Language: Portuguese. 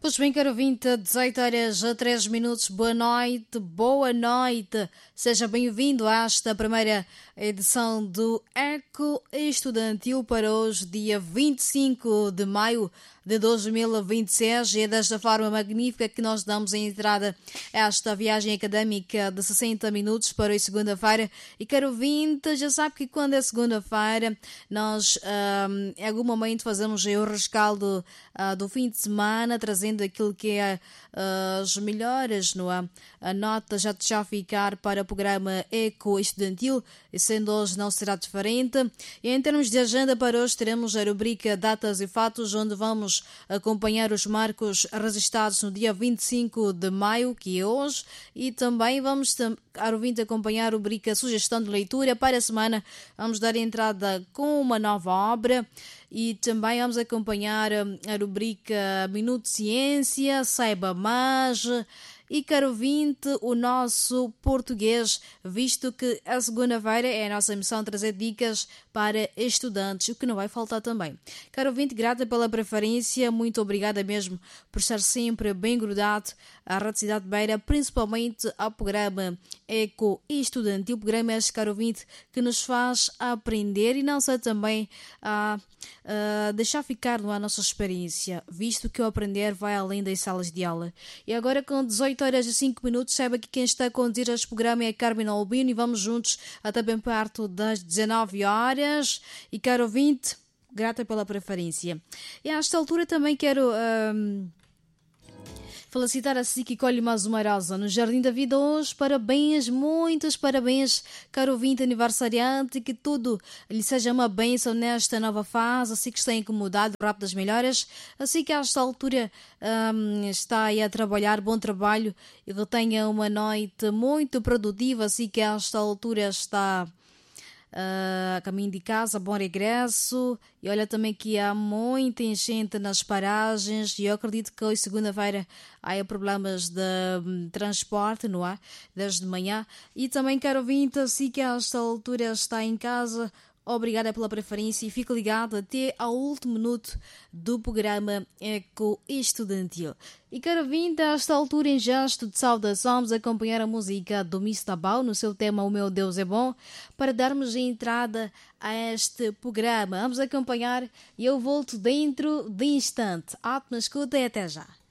Pois bem, caro ouvinte, 18 horas a 3 minutos, boa noite, seja bem-vindo a esta primeira edição do Eco Estudantil para hoje, dia 25 de maio de 2026, e é desta forma magnífica que nós damos a entrada a esta viagem académica de 60 minutos para hoje, segunda-feira. E caro ouvinte, já sabe que quando é segunda-feira nós em algum momento fazemos o rescaldo do fim de semana, trazendo aquilo que é as melhores, não é? A nota já ficar para o programa Eco Estudantil, e sendo hoje não será diferente. E em termos de agenda para hoje teremos a rubrica Datas e Fatos, onde vamos acompanhar os marcos registrados no dia 25 de maio, que é hoje, e também vamos acompanhar a rubrica Sugestão de Leitura. Para a semana vamos dar entrada com uma nova obra. E também vamos acompanhar a rubrica Minuto de Ciência, Saiba Mais. E, caro ouvinte, o nosso português, visto que a segunda-feira é a nossa missão trazer dicas para estudantes, o que não vai faltar também. Caro ouvinte, grata pela preferência, muito obrigada mesmo por estar sempre bem grudado à Rádio Cidade Beira, principalmente ao programa Eco Estudantil, o programa este, caro ouvinte, que nos faz aprender e não só também a deixar ficar a nossa experiência, visto que o aprender vai além das salas de aula. E agora, com 18 horas e 5 minutos, saiba que quem está a conduzir este programa é Carmen Albino, e vamos juntos até bem perto das 19 horas. E, caro ouvinte, grata pela preferência. E a esta altura também quero felicitar a Siki Colhe Mazumarosa no Jardim da Vida hoje. Parabéns, muitos parabéns, caro ouvinte aniversariante, que tudo lhe seja uma bênção nesta nova fase, assim que está incomodado, rápido das melhoras, assim que a esta altura está aí a trabalhar, bom trabalho, e que tenha uma noite muito produtiva, assim que a esta altura está a caminho de casa, bom regresso. E olha também que há muita enchente nas paragens, e eu acredito que hoje, segunda-feira, há problemas de transporte, não é? Desde manhã. E também, caro ouvinte, assim que a esta altura está em casa, obrigada pela preferência e fique ligado até ao último minuto do programa Eco Estudantil. E, caro ouvinte, a esta altura, em gesto de saudação, vamos acompanhar a música do Mistabal no seu tema O Meu Deus é Bom, para darmos a entrada a este programa. Vamos acompanhar e eu volto dentro de instante. Ótima escuta e até já.